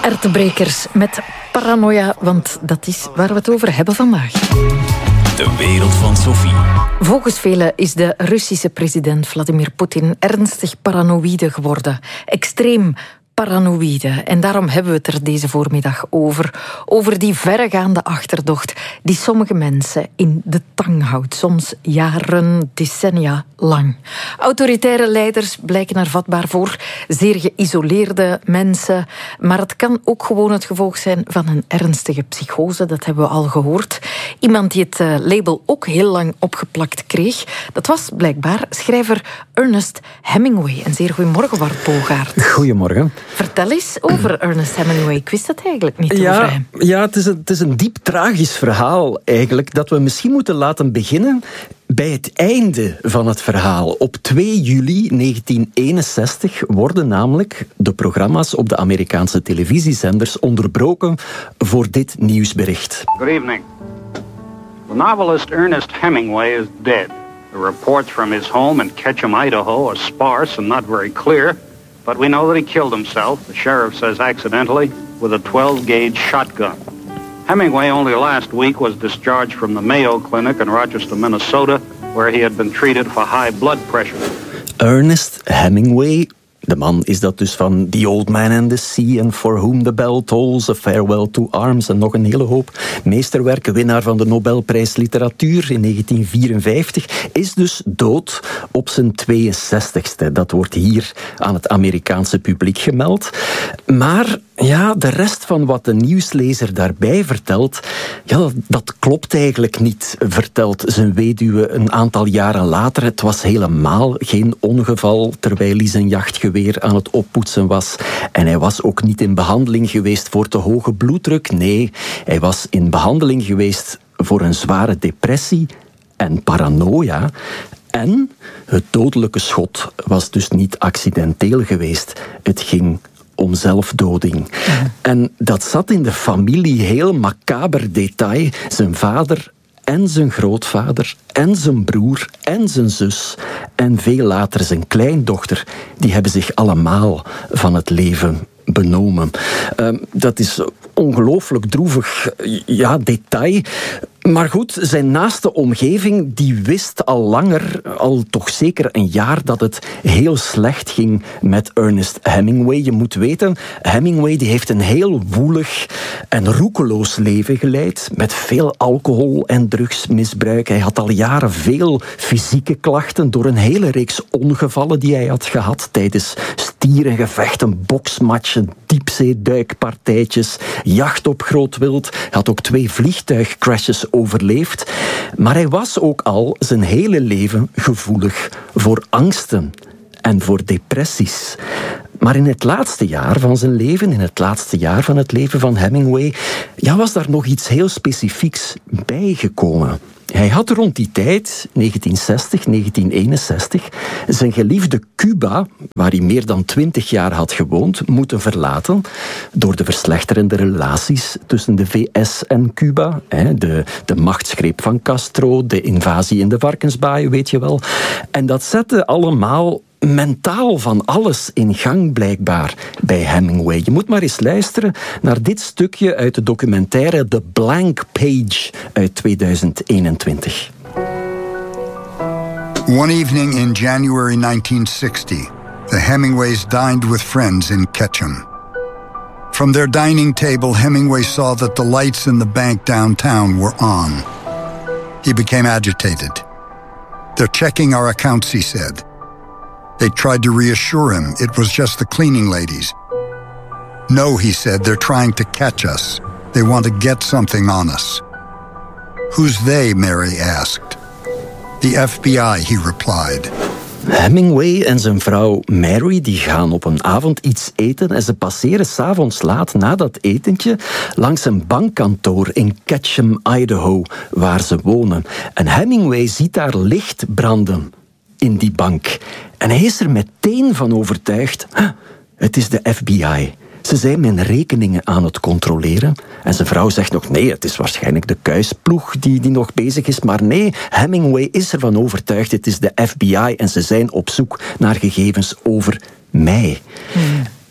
Ertebrekers met paranoia, want dat is waar we het over hebben vandaag. De wereld van Sophie. Volgens velen is de Russische president Vladimir Poetin ernstig paranoïde geworden. Extreem paranoïde. En daarom hebben we het er deze voormiddag over. Over die verregaande achterdocht die sommige mensen in de tang houdt. Soms jaren, decennia lang. Autoritaire leiders blijken er vatbaar voor. Zeer geïsoleerde mensen. Maar het kan ook gewoon het gevolg zijn van een ernstige psychose. Dat hebben we al gehoord. Iemand die het label ook heel lang opgeplakt kreeg. Dat was blijkbaar schrijver Ernest Hemingway. Een zeer goedemorgen, Bart Bogaert. Goedemorgen. Vertel eens over Ernest Hemingway. Ik wist dat eigenlijk niet over hem. Ja, het is een diep tragisch verhaal eigenlijk, dat we misschien moeten laten beginnen bij het einde van het verhaal. Op 2 juli 1961 worden namelijk de programma's op de Amerikaanse televisiezenders onderbroken voor dit nieuwsbericht. Good evening. The novelist Ernest Hemingway is dead. The reports from his home in Ketchum, Idaho are sparse and not very clear. But we know that he killed himself, the sheriff says accidentally, with a 12-gauge shotgun. Hemingway only last week was discharged from the Mayo Clinic in Rochester, Minnesota, where he had been treated for high blood pressure. Ernest Hemingway, de man is dat dus van The Old Man and the Sea and For Whom the Bell Tolls, A Farewell to Arms en nog een hele hoop meesterwerken. Winnaar van de Nobelprijs Literatuur in 1954, is dus dood op zijn 62ste. Dat wordt hier aan het Amerikaanse publiek gemeld. Maar ja, de rest van wat de nieuwslezer daarbij vertelt, ja, dat klopt eigenlijk niet, vertelt zijn weduwe een aantal jaren later. Het was helemaal geen ongeval terwijl hij zijn jachtgeweer aan het oppoetsen was. En hij was ook niet in behandeling geweest voor te hoge bloeddruk. Nee, hij was in behandeling geweest voor een zware depressie en paranoia. En het dodelijke schot was dus niet accidenteel geweest. Het ging om zelfdoding. Ja. En dat zat in de familie, heel macaber detail. Zijn vader en zijn grootvader en zijn broer en zijn zus en veel later zijn kleindochter, die hebben zich allemaal van het leven benomen. Dat is ongelooflijk droevig detail. Maar goed, zijn naaste omgeving die wist al langer, al toch zeker een jaar, dat het heel slecht ging met Ernest Hemingway. Je moet weten, Hemingway die heeft een heel woelig en roekeloos leven geleid, met veel alcohol en drugsmisbruik. Hij had al jaren veel fysieke klachten door een hele reeks ongevallen die hij had gehad tijdens stierengevechten, boksmatchen, diepzeeduikpartijtjes, jacht op groot wild. Hij had ook 2 vliegtuigcrashes overleefd. Maar hij was ook al zijn hele leven gevoelig voor angsten en voor depressies. Maar in het laatste jaar van zijn leven, in het laatste jaar van het leven van Hemingway, was daar nog iets heel specifieks bijgekomen. Hij had rond die tijd, 1960, 1961, zijn geliefde Cuba, waar hij meer dan 20 jaar had gewoond, moeten verlaten door de verslechterende relaties tussen de VS en Cuba. De machtsgreep van Castro, de invasie in de Varkensbaai, weet je wel. En dat zette allemaal mentaal van alles in gang, blijkbaar, bij Hemingway. Je moet maar eens luisteren naar dit stukje uit de documentaire The Blank Page uit 2021. One evening in January 1960, the Hemingways dined with friends in Ketchum. From their dining table, Hemingway saw that the lights in the bank downtown were on. He became agitated. "They're checking our accounts," he said. They tried to reassure him it was just the cleaning ladies. "No," he said, "they're trying to catch us. They want to get something on us." "Who's they?" Mary asked. "The FBI," he replied. Hemingway en zijn vrouw Mary die gaan op een avond iets eten en ze passeren 's avonds laat na dat etentje langs een bankkantoor in Ketchum, Idaho, waar ze wonen. En Hemingway ziet daar licht branden in die bank. En hij is er meteen van overtuigd, het is de FBI. Ze zijn mijn rekeningen aan het controleren. En zijn vrouw zegt nog, nee, het is waarschijnlijk de kuisploeg die nog bezig is. Maar nee, Hemingway is ervan overtuigd, het is de FBI. En ze zijn op zoek naar gegevens over mij.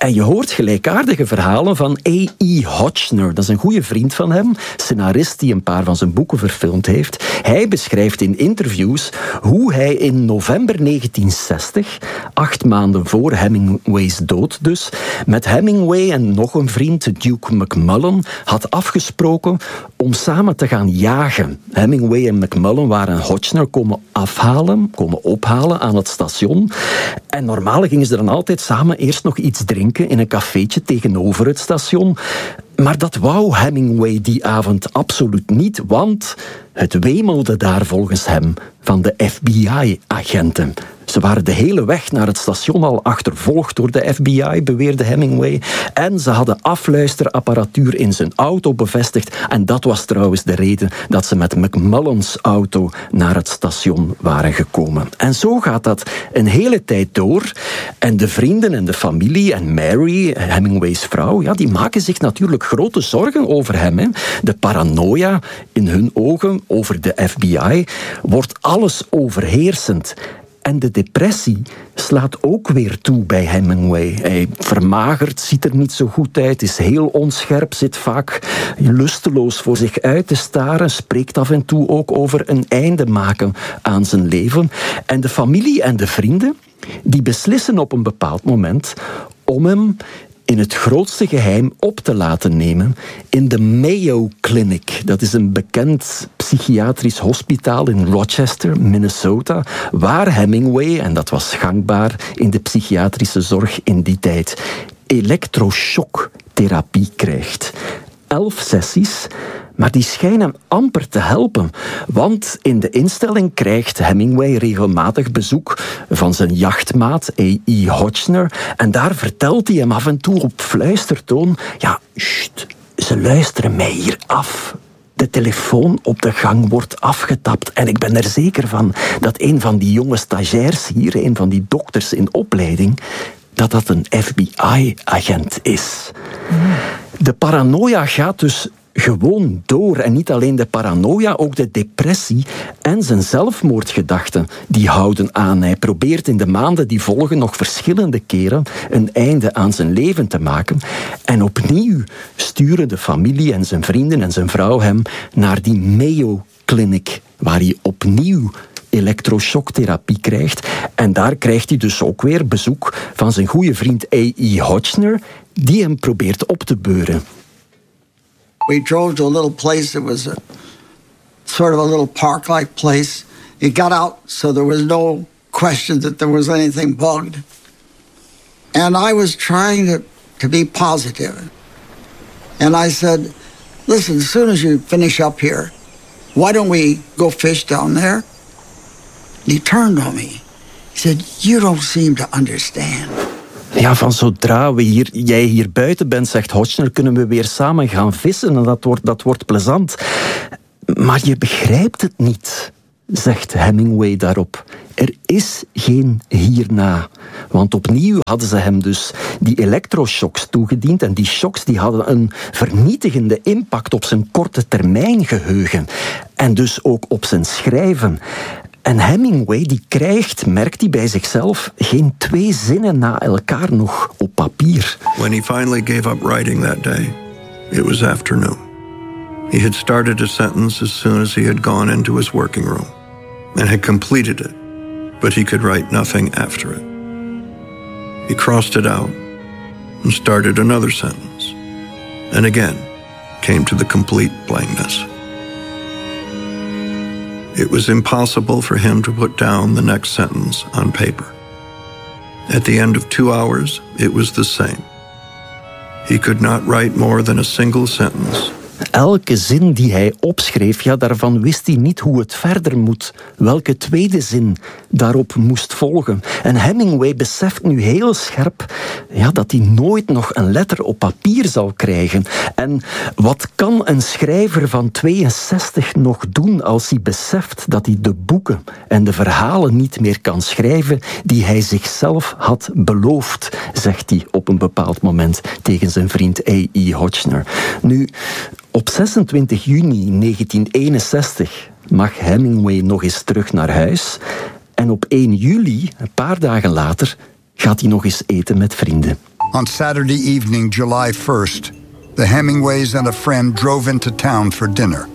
En je hoort gelijkaardige verhalen van A.E. Hotchner. Dat is een goede vriend van hem, scenarist die een paar van zijn boeken verfilmd heeft. Hij beschrijft in interviews hoe hij in november 1960, 8 maanden voor Hemingway's dood dus, met Hemingway en nog een vriend, Duke McMullen, had afgesproken om samen te gaan jagen. Hemingway en McMullen waren Hotchner komen ophalen aan het station. En normaal gingen ze dan altijd samen eerst nog iets drinken in een cafeetje tegenover het station. Maar dat wou Hemingway die avond absoluut niet, want het wemelde daar volgens hem van de FBI-agenten. Ze waren de hele weg naar het station al achtervolgd door de FBI, beweerde Hemingway. En ze hadden afluisterapparatuur in zijn auto bevestigd. En dat was trouwens de reden dat ze met McMullen's auto naar het station waren gekomen. En zo gaat dat een hele tijd door. En de vrienden en de familie en Mary, Hemingway's vrouw, ja, die maken zich natuurlijk grote zorgen over hem. Hè. De paranoia in hun ogen over de FBI wordt alles overheersend. En de depressie slaat ook weer toe bij Hemingway. Hij vermagert, ziet er niet zo goed uit, is heel onscherp, zit vaak lusteloos voor zich uit te staren, spreekt af en toe ook over een einde maken aan zijn leven. En de familie en de vrienden, die beslissen op een bepaald moment om hem in het grootste geheim op te laten nemen in de Mayo Clinic. Dat is een bekend psychiatrisch hospitaal in Rochester, Minnesota, waar Hemingway, en dat was gangbaar in de psychiatrische zorg in die tijd, elektroshocktherapie krijgt. 11 sessies, maar die schijnen amper te helpen. Want in de instelling krijgt Hemingway regelmatig bezoek van zijn jachtmaat A.E. Hotchner. En daar vertelt hij hem af en toe op fluistertoon: ja, ze luisteren mij hier af. De telefoon op de gang wordt afgetapt. En ik ben er zeker van dat een van die jonge stagiairs hier, een van die dokters in opleiding, dat een FBI-agent is. De paranoia gaat dus gewoon door. En niet alleen de paranoia, ook de depressie en zijn zelfmoordgedachten, die houden aan. Hij probeert in de maanden die volgen nog verschillende keren een einde aan zijn leven te maken. En opnieuw sturen de familie en zijn vrienden en zijn vrouw hem naar die Mayo Clinic, waar hij opnieuw elektroshocktherapie krijgt. En daar krijgt hij dus ook weer bezoek van zijn goede vriend A.E. Hotchner, die hem probeert op te beuren. We drove to a little place that was a sort of a little park-like place. It got out, so there was no question that there was anything bugged. And I was trying to be positive. And I said, listen, as soon as you finish up here, why don't we go fish down there? And he turned on me. He said, you don't seem to understand. Ja, van zodra jij hier buiten bent, zegt Hotchner, kunnen we weer samen gaan vissen en dat wordt plezant. Maar je begrijpt het niet, zegt Hemingway daarop. Er is geen hierna. Want opnieuw hadden ze hem dus die elektroshocks toegediend en die shocks die hadden een vernietigende impact op zijn korte termijn geheugen. En dus ook op zijn schrijven. En Hemingway die krijgt, merkt hij bij zichzelf, geen 2 zinnen na elkaar nog op papier. When he finally gave up writing that day, it was afternoon. He had started a sentence as soon as he had gone into his working room and had completed it, but he could write nothing after it. He crossed it out and started another sentence, and again came to the complete blankness. It was impossible for him to put down the next sentence on paper. At the end of 2 hours, it was the same. He could not write more than a single sentence. Elke zin die hij opschreef, ja, daarvan wist hij niet hoe het verder moet. Welke tweede zin daarop moest volgen. En Hemingway beseft nu heel scherp, ja, dat hij nooit nog een letter op papier zal krijgen. En wat kan een schrijver van 62 nog doen als hij beseft dat hij de boeken en de verhalen niet meer kan schrijven die hij zichzelf had beloofd, zegt hij op een bepaald moment tegen zijn vriend A.E. Hotchner. Nu, op 26 juni 1961 mag Hemingway nog eens terug naar huis. En op 1 juli, een paar dagen later, gaat hij nog eens eten met vrienden. On Saturday evening, July 1st, the Hemingways and a friend drove into town for dinner.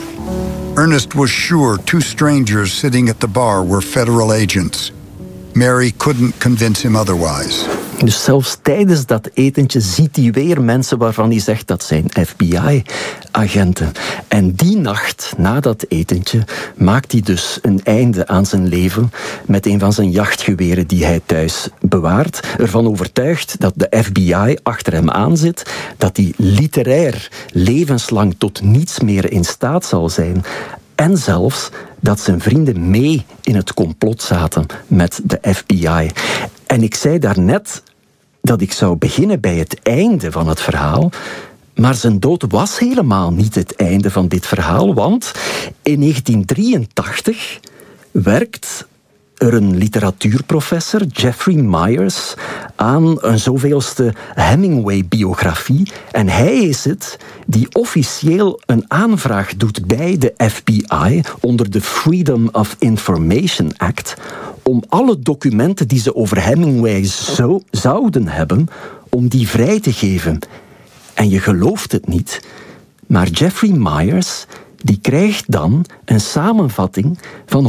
Ernest was sure 2 strangers sitting at the bar were federal agents. Mary couldn't convince him otherwise. Dus zelfs tijdens dat etentje ziet hij weer mensen waarvan hij zegt dat zijn FBI-agenten. En die nacht, na dat etentje, maakt hij dus een einde aan zijn leven met een van zijn jachtgeweren die hij thuis bewaart. Ervan overtuigd dat de FBI achter hem aan zit, dat hij literair levenslang tot niets meer in staat zal zijn. En zelfs dat zijn vrienden mee in het complot zaten met de FBI. En ik zei daarnet dat ik zou beginnen bij het einde van het verhaal. Maar zijn dood was helemaal niet het einde van dit verhaal. Want in 1983 werkt er een literatuurprofessor, Jeffrey Myers, aan een zoveelste Hemingway-biografie. En hij is het die officieel een aanvraag doet bij de FBI onder de Freedom of Information Act om alle documenten die ze over Hemingway zouden hebben, om die vrij te geven. En je gelooft het niet, maar Jeffrey Myers die krijgt dan een samenvatting van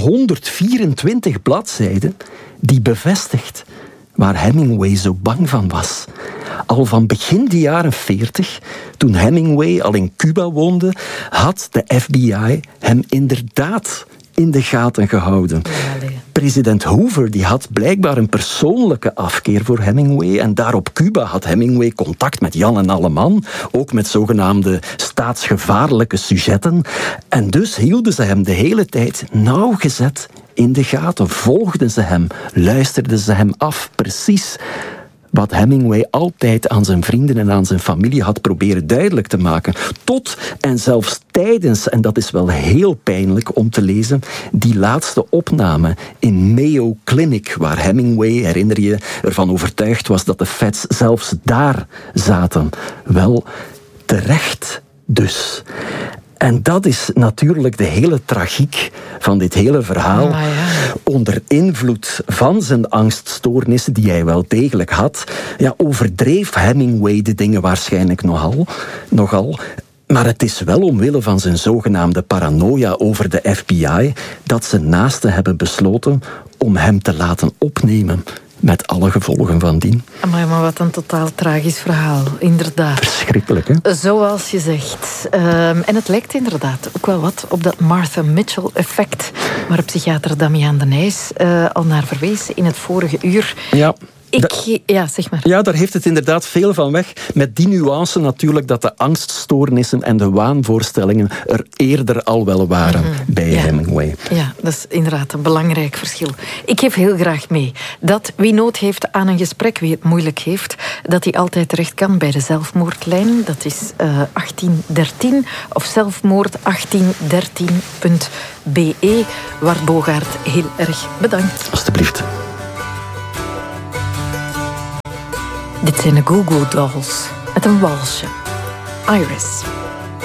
124 bladzijden die bevestigt waar Hemingway zo bang van was. Al van begin de jaren 40, toen Hemingway al in Cuba woonde, had de FBI hem inderdaad in de gaten gehouden. President Hoover die had blijkbaar een persoonlijke afkeer voor Hemingway en daar op Cuba had Hemingway contact met Jan en Alleman, ook met zogenaamde staatsgevaarlijke sujetten. En dus hielden ze hem de hele tijd nauwgezet in de gaten, volgden ze hem, luisterden ze hem af, precies wat Hemingway altijd aan zijn vrienden en aan zijn familie had proberen duidelijk te maken. Tot en zelfs tijdens, en dat is wel heel pijnlijk om te lezen, die laatste opname in Mayo Clinic, waar Hemingway, herinner je, ervan overtuigd was dat de Feds zelfs daar zaten. Wel, terecht dus. En dat is natuurlijk de hele tragiek van dit hele verhaal. Ja. Onder invloed van zijn angststoornissen, die hij wel degelijk had, overdreef Hemingway de dingen waarschijnlijk nogal. Maar het is wel omwille van zijn zogenaamde paranoia over de FBI dat zijn naasten hebben besloten om hem te laten opnemen. Met alle gevolgen van dien. Maar wat een totaal tragisch verhaal, inderdaad. Verschrikkelijk, hè? Zoals je zegt. En het lijkt inderdaad ook wel wat op dat Martha Mitchell-effect, waar psychiater Damiaan de Nijs al naar verwees in het vorige uur. Ja. Zeg maar. Ja, daar heeft het inderdaad veel van weg. Met die nuance natuurlijk dat de angststoornissen en de waanvoorstellingen er eerder al wel waren bij Hemingway. Ja, dat is inderdaad een belangrijk verschil. Ik geef heel graag mee dat wie nood heeft aan een gesprek, wie het moeilijk heeft, dat hij altijd terecht kan bij de zelfmoordlijn. Dat is 1813 of zelfmoord1813.be. Wart Bogaert, heel erg bedankt. Alsjeblieft. Dit zijn de Goo Goo Dolls met een walsje. Iris.